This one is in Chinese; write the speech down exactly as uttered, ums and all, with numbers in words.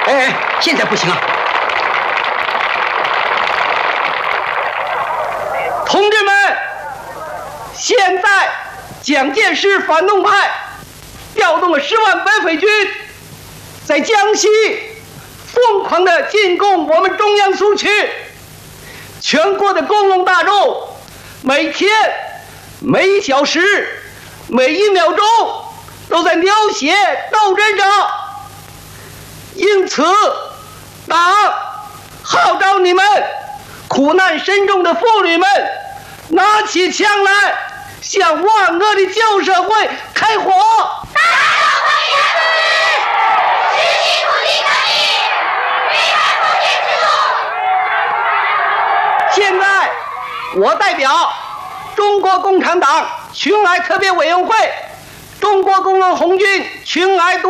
哎哎，现在不行啊！同志们，现在蒋介石反动派调动了十万白匪军，在江西疯狂地进攻我们中央苏区。全国的公共大众每天、每一小时、每一秒钟都在流血斗争着。因此，党号召你们苦难深重的妇女们拿起枪来，向万恶的旧社会开火！ 打倒国民党主义，实行土地革命，推翻封建制度。 现在，我代表中国共产党群癌特别委员会、中国工农红军群癌